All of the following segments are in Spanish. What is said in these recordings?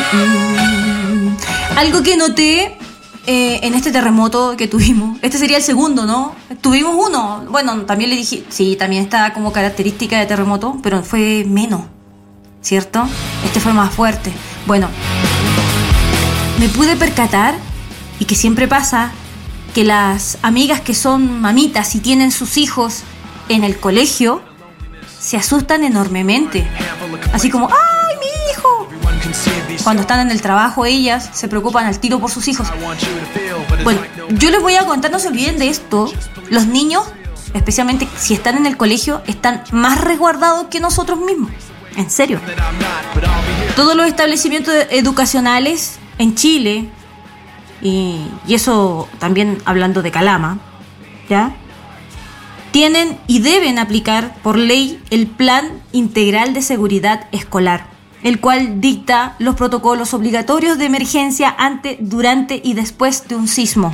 Algo que noté en este terremoto que tuvimos, este sería el segundo, ¿no? Tuvimos uno, bueno, también le dije, sí, también está como característica de terremoto, pero fue menos, ¿cierto? Este fue más fuerte. Bueno, me pude percatar, y que siempre pasa, que las amigas que son mamitas y tienen sus hijos en el colegio se asustan enormemente, así como, ¡ay, mi hijo! Cuando están en el trabajo, ellas se preocupan al tiro por sus hijos. Bueno, yo les voy a contar, no se olviden de esto. Los niños, especialmente si están en el colegio, están más resguardados que nosotros mismos. En serio. Todos los establecimientos educacionales en Chile, y eso también hablando de Calama, ¿ya?, tienen y deben aplicar por ley el Plan Integral de Seguridad Escolar, el cual dicta los protocolos obligatorios de emergencia antes, durante y después de un sismo.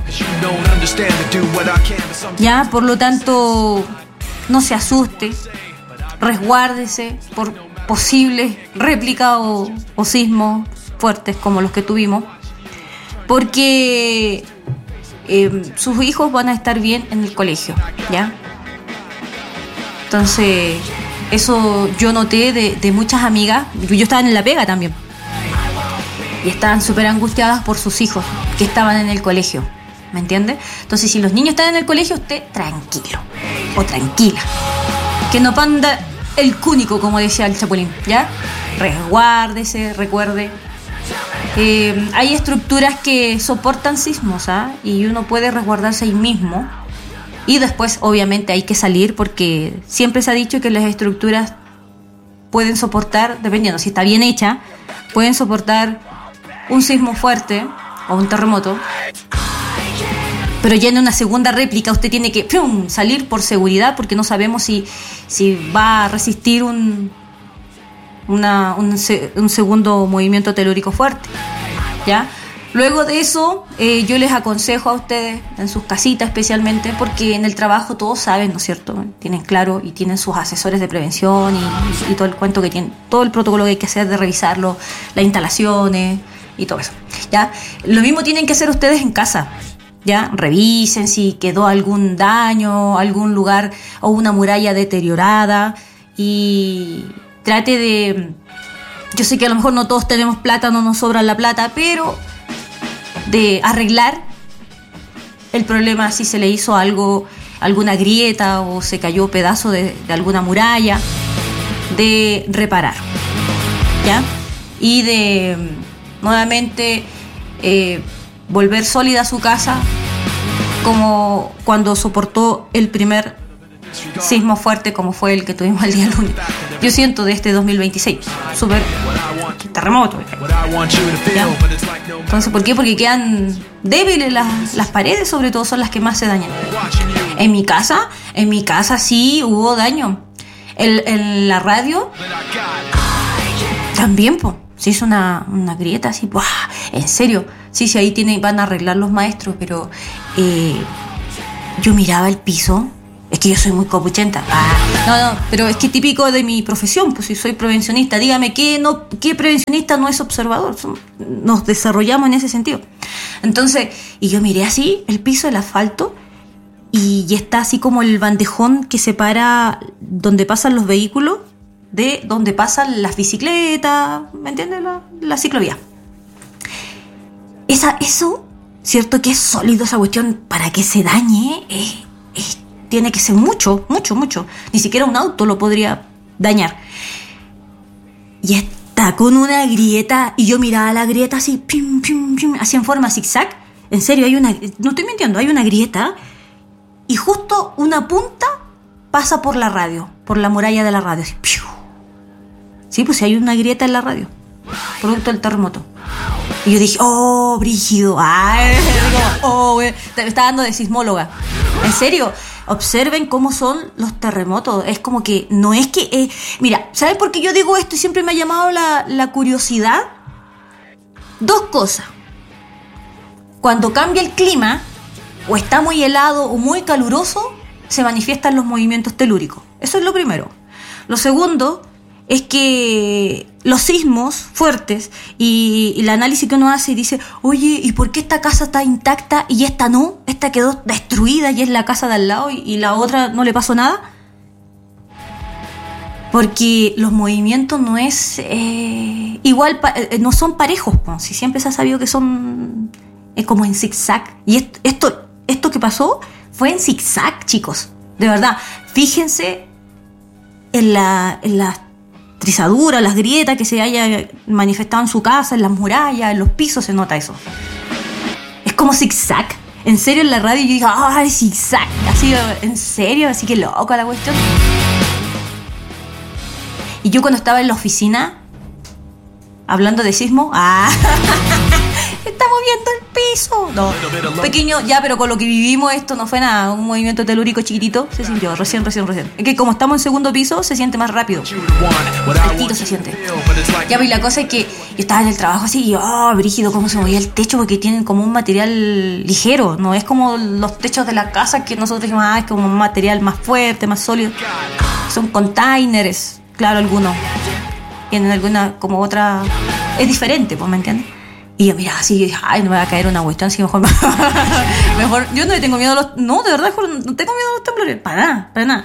Ya, por lo tanto, no se asuste, resguárdese por posibles réplicas o sismos fuertes como los que tuvimos, porque sus hijos van a estar bien en el colegio, ¿ya? Entonces, eso yo noté de muchas amigas. Yo estaba en la pega también. Y estaban súper angustiadas por sus hijos que estaban en el colegio. ¿Me entiende? Entonces, si los niños están en el colegio, usted tranquilo o tranquila. Que no panda el cúnico, como decía el Chapulín, ¿ya? Resguárdese, recuerde. Hay estructuras que soportan sismos, ¿ah? Y uno puede resguardarse ahí mismo. Y después, obviamente, hay que salir porque siempre se ha dicho que las estructuras pueden soportar, dependiendo si está bien hecha, pueden soportar un sismo fuerte o un terremoto. Pero ya en una segunda réplica usted tiene que salir por seguridad, porque no sabemos si va a resistir un segundo movimiento telúrico fuerte, ¿ya? Luego de eso, yo les aconsejo a ustedes, en sus casitas especialmente, porque en el trabajo todos saben, ¿no es cierto? Tienen claro y tienen sus asesores de prevención y todo el cuento que tienen, todo el protocolo que hay que hacer de revisarlo, las instalaciones y todo eso, ¿ya? Lo mismo tienen que hacer ustedes en casa, ¿ya? Revisen si quedó algún daño, algún lugar o una muralla deteriorada, y trate de... Yo sé que a lo mejor no todos tenemos plata, no nos sobra la plata, pero de arreglar el problema si se le hizo algo, alguna grieta o se cayó pedazo de alguna muralla, de reparar, ¿ya? Y de nuevamente volver sólida a su casa, como cuando soportó el primer sismo fuerte como fue el que tuvimos el día lunes. Yo siento de este 2026 súper terremoto, ¿ya? Entonces, ¿por qué? Porque quedan débiles las paredes, sobre todo son las que más se dañan. En mi casa sí hubo daño. En la radio también, pues, se hizo una grieta así, ¡buah! En serio, sí, ahí van a arreglar los maestros, pero yo miraba el piso. Es que yo soy muy copuchenta. No, pero es que típico de mi profesión, pues si soy prevencionista, dígame ¿qué prevencionista no es observador? Nos desarrollamos en ese sentido. Entonces, y yo miré así el piso, el asfalto, y está así como el bandejón que separa donde pasan los vehículos de donde pasan las bicicletas, ¿me entiendes? La ciclovía. Eso, cierto que es sólido esa cuestión, para que se dañe, tiene que ser mucho. Ni siquiera un auto lo podría dañar. Y está con una grieta. Y yo miraba la grieta así, así en forma zigzag. En serio, no estoy mintiendo, hay una grieta. Y justo una punta pasa por la radio, por la muralla de la radio. Así, sí, pues hay una grieta en la radio, producto del terremoto. Y yo dije, oh, brígido. Me está dando de sismóloga. En serio. Observen cómo son los terremotos. Es como que no es que... mira, ¿sabes por qué yo digo esto y siempre me ha llamado la curiosidad? Dos cosas. Cuando cambia el clima, o está muy helado o muy caluroso, se manifiestan los movimientos telúricos. Eso es lo primero. Lo segundo es que los sismos fuertes y el análisis que uno hace y dice, oye, ¿y por qué esta casa está intacta y esta no? Esta quedó destruida y es la casa de al lado y la otra no le pasó nada. Porque los movimientos no es igual, no son parejos, ¿no? Si siempre se ha sabido que son como en zigzag. Y esto que pasó fue en zigzag, chicos. De verdad, fíjense en las trizaduras, las grietas que se haya manifestado en su casa, en las murallas, en los pisos, se nota eso. Es como zigzag. En serio, en la radio yo digo, ¡ay, zigzag! Así, en serio, así que loco la cuestión. Y yo cuando estaba en la oficina, hablando de sismo, está moviendo el piso. No, pequeño, ya, pero con lo que vivimos esto no fue nada, un movimiento telúrico chiquitito, se sintió, recién. Es que como estamos en segundo piso, se siente más rápido. El tiro se siente. Ya, pues la cosa es que yo estaba en el trabajo así y, brígido, cómo se movía el techo, porque tienen como un material ligero, no es como los techos de la casa que nosotros dijimos, es como un material más fuerte, más sólido. Son containers. Claro, algunos tienen alguna como otra, es diferente, pues, ¿me entiendes? Y yo mira, así, no me va a caer una cuestión, así mejor yo no le tengo miedo a los, no, de verdad, no tengo miedo a los temblores, para nada.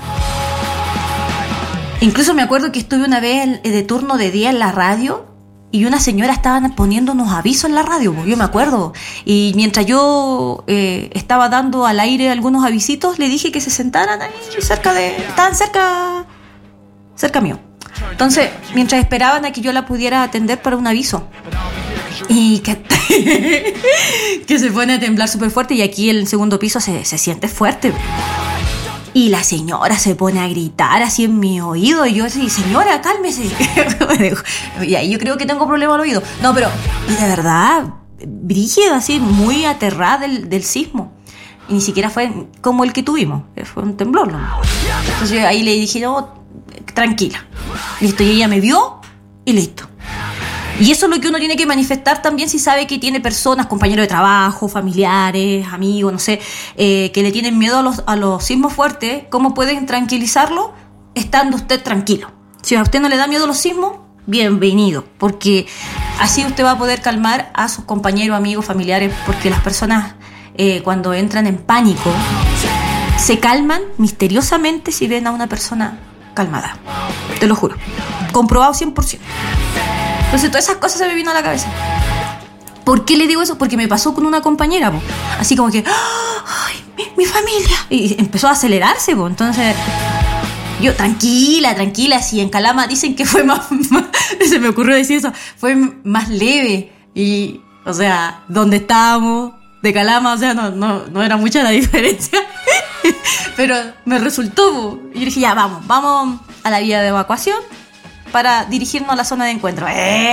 Incluso me acuerdo que estuve una vez de turno de día en la radio y una señora estaba poniendo unos avisos en la radio, pues, yo me acuerdo, y mientras yo estaba dando al aire algunos avisitos, le dije que se sentaran ahí estaban cerca mío. Entonces, mientras esperaban a que yo la pudiera atender para un aviso. Y que se pone a temblar súper fuerte y aquí en el segundo piso se siente fuerte. Y la señora se pone a gritar así en mi oído y yo así, señora, cálmese. Y ahí yo creo que tengo problema al oído. No, pero y de verdad, brígido, así, muy aterrada del sismo. Y ni siquiera fue como el que tuvimos, fue un temblor, ¿no? Entonces ahí le dije, no, tranquila, listo, y ella me vio y listo. Y eso es lo que uno tiene que manifestar también si sabe que tiene personas, compañeros de trabajo, familiares, amigos, no sé, que le tienen miedo a los sismos fuertes. ¿Cómo pueden tranquilizarlo? Estando usted tranquilo. Si a usted no le da miedo a los sismos, bienvenido, porque así usted va a poder calmar a sus compañeros, amigos, familiares, porque las personas cuando entran en pánico se calman misteriosamente si ven a una persona calmada, te lo juro, comprobado 100%. Entonces todas esas cosas se me vino a la cabeza. ¿Por qué le digo eso? Porque me pasó con una compañera, po. Así como que, ¡ay, mi familia! Y empezó a acelerarse, po. Entonces yo, tranquila, si en Calama dicen que fue más se me ocurrió decir eso, fue más leve. Y, o sea, donde estábamos de Calama, o sea, no era mucha la diferencia. Pero me resultó, po. Y yo dije, ya, vamos a la vía de evacuación para dirigirnos a la zona de encuentro.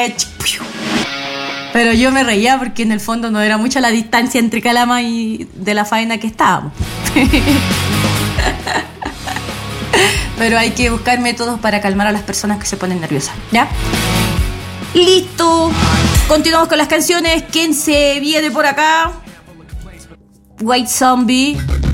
Pero yo me reía porque en el fondo no era mucha la distancia entre Calama y de la faena que estábamos. Pero hay que buscar métodos para calmar a las personas que se ponen nerviosas, ¿ya? ¡Listo! Continuamos con las canciones. ¿Quién se viene por acá? White Zombie.